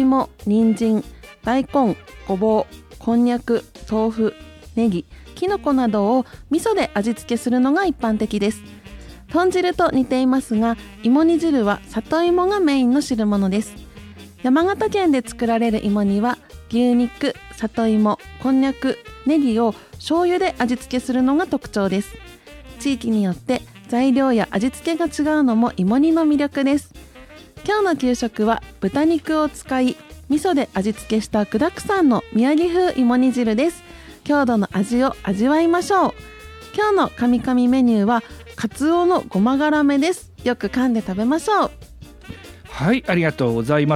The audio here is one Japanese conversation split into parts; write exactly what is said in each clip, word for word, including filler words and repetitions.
芋、人参、大根、ごぼう、こんにゃく、豆腐、ネギ、きのこなどを味噌で味付けするのが一般的です。豚汁と似ていますが、芋煮汁は里芋がメインの汁物です。山形県で作られる芋煮は牛肉、里芋、こんにゃく、ネギを醤油で味付けするのが特徴です。地域によって材料や味付けが違うのも芋煮の魅力です。今日の給食は豚肉を使い味噌で味付けした具沢山の宮城風芋煮汁です。郷土の味を味わいましょう。今日の神々メニューはカツオのごま絡めです。よく噛んで食べましょう。 はい、ありがとうございます。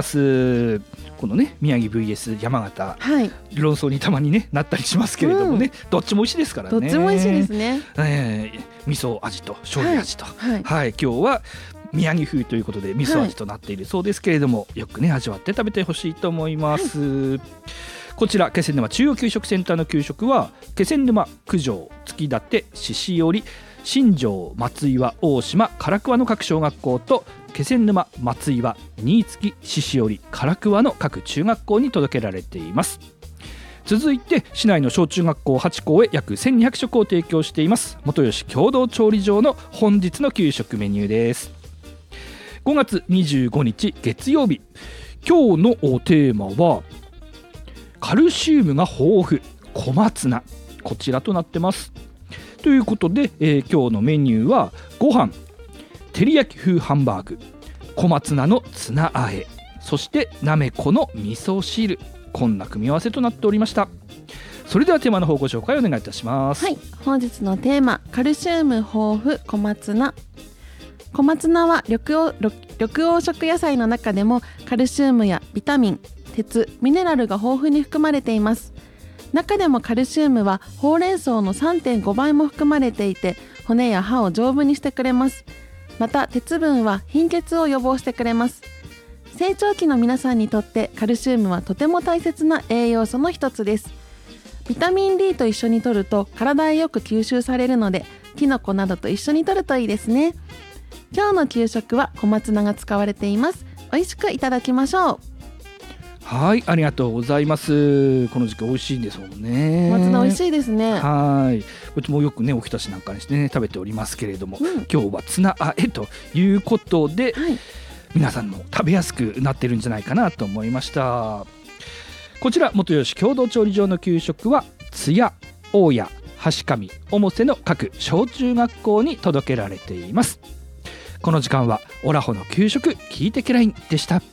このね、宮城 ブイエス 山形、はい、論争にたまに、ね、なったりしますけれどもね、うん、どっちも美味しいですからね。 どっちも美味しいですね、 えー、味噌味と醤油味と、はいはいはい、今日は宮城風ということで味噌味となっているそうですけれども、はい、よくね味わって食べてほしいと思います、はい。こちら気仙沼中央給食センターの給食は気仙沼、九条、月立、獅子折、新庄、松岩、大島、唐桑の各小学校と気仙沼、松岩、新月、獅子折、唐桑の各中学校に届けられています。続いて市内の小中学校はち校へ約せんにひゃく食を提供しています元吉共同調理場の本日の給食メニューです。ごがつにじゅうごにち月曜日、今日のテーマはカルシウムが豊富小松菜、こちらとなってますということで、えー、今日のメニューはご飯、照り焼き風ハンバーグ、小松菜のツナ和え、そしてなめこの味噌汁、こんな組み合わせとなっておりました。それではテーマの方ご紹介お願いいたします。 はい、本日のテーマ、カルシウム豊富小松菜。小松菜は緑黄、緑黄色野菜の中でもカルシウムやビタミン、鉄、ミネラルが豊富に含まれています。中でもカルシウムはほうれん草の さんてんご 倍も含まれていて、骨や歯を丈夫にしてくれます。また鉄分は貧血を予防してくれます。成長期の皆さんにとってカルシウムはとても大切な栄養素の一つです。ビタミン D と一緒に摂ると体へよく吸収されるので、キノコなどと一緒に摂るといいですね。今日の給食は小松菜が使われています。美味しくいただきましょう。 はい、ありがとうございます。この時期美味しいんですもんね。 小松菜美味しいですね。 はい、うちもよくねおひたしなんかにしてね食べておりますけれども、うん、今日はツナ和えということで、はい、皆さんも食べやすくなってるんじゃないかなと思いました。こちら元吉共同調理場の給食は津屋、大谷、橋上、百瀬の各小中学校に届けられています。この時間はオラホの給食聞いてけらいんでした。